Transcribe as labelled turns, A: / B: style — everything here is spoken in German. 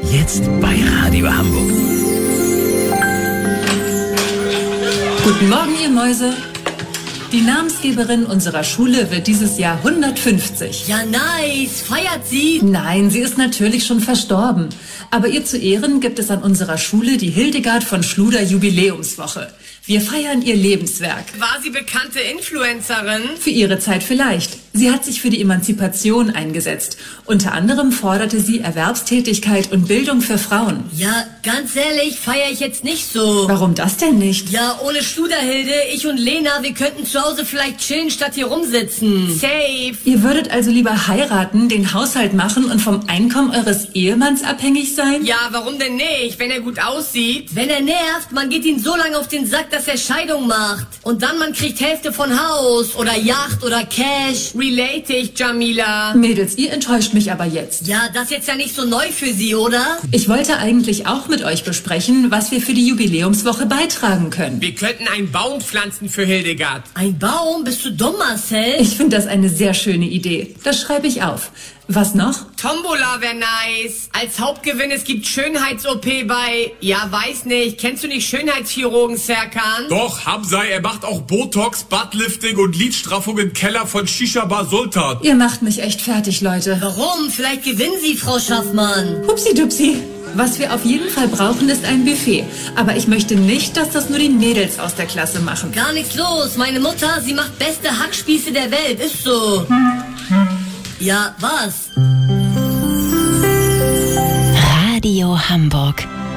A: Jetzt bei Radio Hamburg.
B: Guten Morgen, ihr Mäuse. Die Namensgeberin unserer Schule wird dieses Jahr 150.
C: Ja, nice. Feiert sie?
B: Nein, sie ist natürlich schon verstorben. Aber ihr zu Ehren gibt es an unserer Schule die Hildegard von Schluder Jubiläumswoche. Wir feiern ihr Lebenswerk.
C: War sie bekannte Influencerin?
B: Für ihre Zeit vielleicht. Sie hat sich für die Emanzipation eingesetzt. Unter anderem forderte sie Erwerbstätigkeit und Bildung für Frauen.
C: Ja, ganz ehrlich, feiere ich jetzt nicht so.
B: Warum das denn nicht?
C: Ja, ohne Schluderhilde, ich und Lena, wir könnten zu Hause vielleicht chillen, statt hier rumsitzen. Safe.
B: Ihr würdet also lieber heiraten, den Haushalt machen und vom Einkommen eures Ehemanns abhängig sein?
C: Ja, warum denn nicht, wenn er gut aussieht? Wenn er nervt, man geht ihn so lange auf den Sack, dass er Scheidung macht. Und dann man kriegt Hälfte von Haus oder Yacht oder Cash. Relate ich, Jamila.
B: Mädels, ihr enttäuscht mich aber jetzt.
C: Ja, das ist jetzt ja nicht so neu für Sie, oder?
B: Ich wollte eigentlich auch mit euch besprechen, was wir für die Jubiläumswoche beitragen können.
D: Wir könnten einen Baum pflanzen für Hildegard.
C: Ein Baum? Bist du dumm, Marcel?
B: Ich finde das eine sehr schöne Idee. Das schreibe ich auf. Was noch?
C: Tombola wäre nice. Als Hauptgewinn, es gibt Schönheits-OP bei... Ja, weiß nicht. Kennst du nicht Schönheitschirurgen, Serkan?
D: Doch, Hamzai, er macht auch Botox, Buttlifting und Lidstraffung im Keller von Shisha Bar Sultan.
B: Ihr macht mich echt fertig, Leute.
C: Warum? Vielleicht gewinnen Sie, Frau Schaffmann.
B: Hupsi-dupsi. Was wir auf jeden Fall brauchen, ist ein Buffet. Aber ich möchte nicht, dass das nur die Mädels aus der Klasse machen.
C: Gar nichts los. Meine Mutter, sie macht beste Hackspieße der Welt. Ist so. Ja, was?
E: Radio Hamburg.